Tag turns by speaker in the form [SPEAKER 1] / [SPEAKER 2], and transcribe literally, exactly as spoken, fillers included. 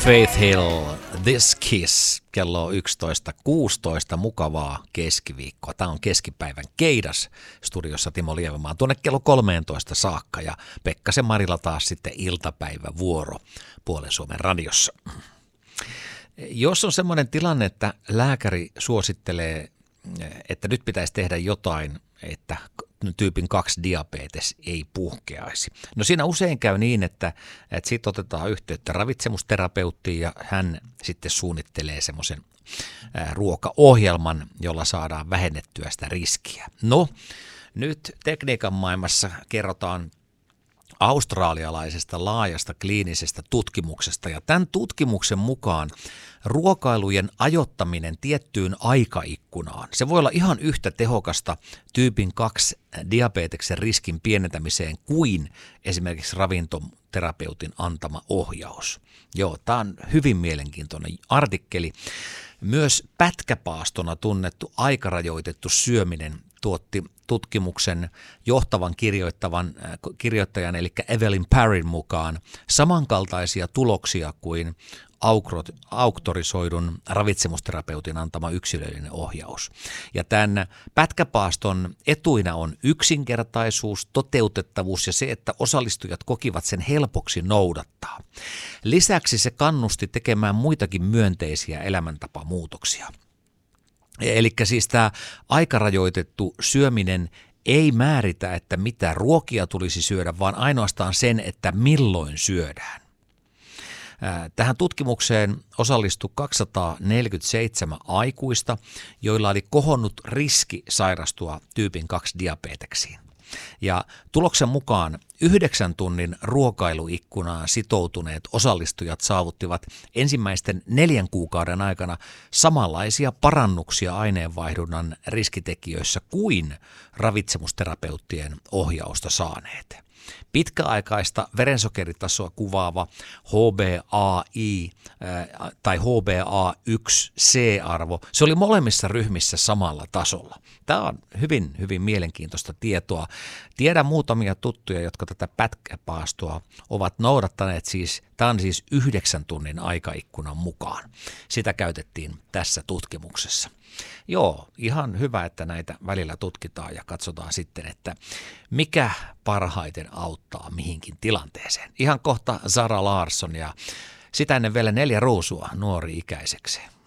[SPEAKER 1] Faith Hill, This Kiss, kello yksitoista kuusitoista, mukavaa keskiviikkoa. Tämä on keskipäivän Keidas, studiossa Timo Lievemaa tuonne kello kolmeentoista saakka ja Pekkasen Marilla taas sitten iltapäivävuoro Puolen Suomen radiossa. Jos on semmoinen tilanne, että lääkäri suosittelee, että nyt pitäisi tehdä jotain, että tyypin kaksi diabetes ei puhkeaisi. No siinä usein käy niin, että, että sitten otetaan yhteyttä ravitsemusterapeuttiin ja hän sitten suunnittelee semmoisen ruokaohjelman, jolla saadaan vähennettyä sitä riskiä. No nyt tekniikan maailmassa kerrotaan australialaisesta laajasta kliinisestä tutkimuksesta ja tämän tutkimuksen mukaan ruokailujen ajoittaminen tiettyyn aikaikkunaan, se voi olla ihan yhtä tehokasta tyypin kaksi diabeteksen riskin pienentämiseen kuin esimerkiksi ravintoterapeutin antama ohjaus. Joo, tämä on hyvin mielenkiintoinen artikkeli. Myös pätkäpaastona tunnettu aikarajoitettu syöminen tuotti tutkimuksen johtavan kirjoittavan, kirjoittajan eli Evelyn Parryn mukaan samankaltaisia tuloksia kuin auktorisoidun ravitsemusterapeutin antama yksilöllinen ohjaus. Ja tämän pätkäpaaston etuina on yksinkertaisuus, toteutettavuus ja se, että osallistujat kokivat sen helpoksi noudattaa. Lisäksi se kannusti tekemään muitakin myönteisiä elämäntapamuutoksia. Eli siis tämä aikarajoitettu syöminen ei määritä, että mitä ruokia tulisi syödä, vaan ainoastaan sen, että milloin syödään. Tähän tutkimukseen osallistui kaksisataaneljäkymmentäseitsemän aikuista, joilla oli kohonnut riski sairastua tyypin kaksi diabeteksiin. Ja tuloksen mukaan yhdeksän tunnin ruokailuikkunaan sitoutuneet osallistujat saavuttivat ensimmäisten neljän kuukauden aikana samanlaisia parannuksia aineenvaihdunnan riskitekijöissä kuin ravitsemusterapeuttien ohjausta saaneet. Pitkäaikaista verensokeritasoa kuvaava H b A I tai H b A yksi C-arvo, se oli molemmissa ryhmissä samalla tasolla. Tämä on hyvin, hyvin mielenkiintoista tietoa. Tiedän muutamia tuttuja, jotka tätä pätkäpaastoa ovat noudattaneet, siis, tämä on siis yhdeksän tunnin aikaikkunan mukaan. Sitä käytettiin tässä tutkimuksessa. Joo, ihan hyvä, että näitä välillä tutkitaan ja katsotaan sitten, että mikä parhaiten auttaa mihinkin tilanteeseen. Ihan kohta Zara Larsson ja sitä ennen vielä Neljä Ruusua nuori ikäiseksi.